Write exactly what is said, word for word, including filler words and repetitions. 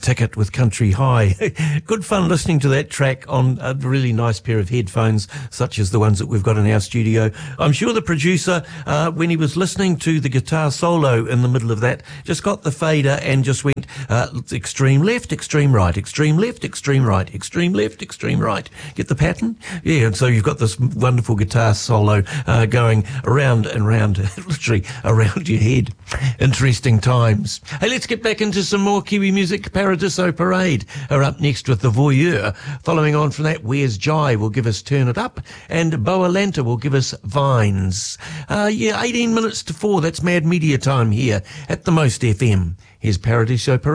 Ticket with Country High. Good fun listening to that track on a really nice pair of headphones, such as the ones that we've got in our studio. I'm sure the producer, uh, when he was listening to the guitar solo in the middle of that, just got the fader and just went uh, extreme left, extreme right, extreme left, extreme right, extreme left, extreme right. Get the pattern? Yeah, and so you've got this wonderful guitar solo uh, going around and round, literally around your head. Interesting times. Hey, let's get back into some more Kiwi music. Paradiso Parade are up next with The Voyeur. Following on from that, Where's Jai will give us Turn It Up, and Boalanta will give us Vines. Uh, yeah, eighteen minutes to four. That's Mad Media time here at the Most F M. Here's Paradiso Parade.